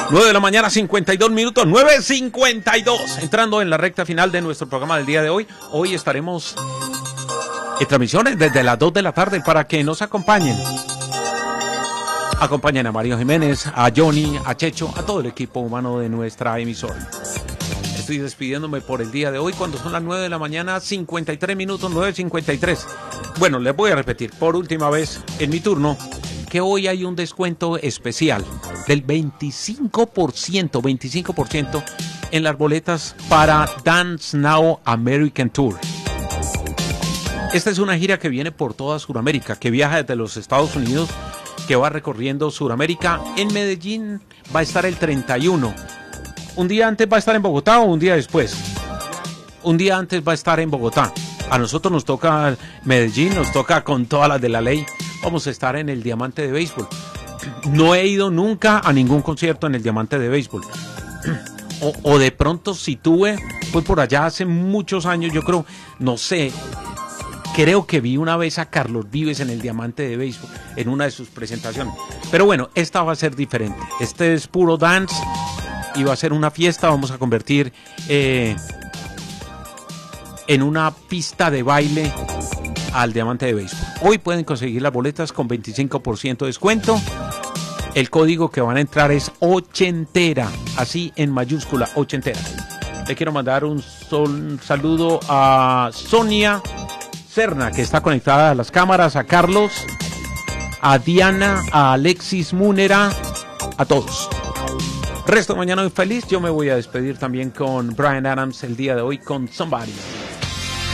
9 de la mañana, 52 minutos, 9:52. Entrando en la recta final de nuestro programa del día de hoy. Hoy estaremos en transmisiones desde las 2 de la tarde para que nos acompañen. Acompañen a Mario Jiménez, a Johnny, a Checho, a todo el equipo humano de nuestra emisora. Estoy despidiéndome por el día de hoy cuando son las 9 de la mañana, 53 minutos, 9:53. Bueno, les voy a repetir por última vez en mi turno que hoy hay un descuento especial del 25% en las boletas para Dance Now American Tour. Esta es una gira que viene por toda Sudamérica, que viaja desde los Estados Unidos, que va recorriendo Sudamérica. En Medellín va a estar el 31. ¿Un día antes va a estar en Bogotá o un día después? Un día antes va a estar en Bogotá. A nosotros nos toca Medellín, nos toca con todas las de la ley. Vamos a estar en el Diamante de Béisbol. No he ido nunca a ningún concierto en el Diamante de Béisbol. O de pronto si tuve, fue por allá hace muchos años, yo creo, no sé. Creo que vi una vez a Carlos Vives en el Diamante de Béisbol, en una de sus presentaciones. Pero bueno, esta va a ser diferente. Este es puro dance y va a ser una fiesta. Vamos a convertir en una pista de baile al Diamante de Béisbol. Hoy pueden conseguir las boletas con 25% de descuento. El código que van a entrar es ochentera, así en mayúscula, ochentera. Le quiero mandar un saludo a Sonia Serna, que está conectada a las cámaras, a Carlos, a Diana, a Alexis Múnera, a todos. Resto mañana muy feliz. Yo me voy a despedir también con Bryan Adams el día de hoy con Somebody.